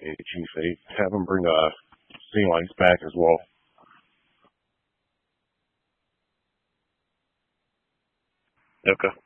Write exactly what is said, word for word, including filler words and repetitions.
Hey, Chief, hey, have them bring uh, sea lights back as well. Okay.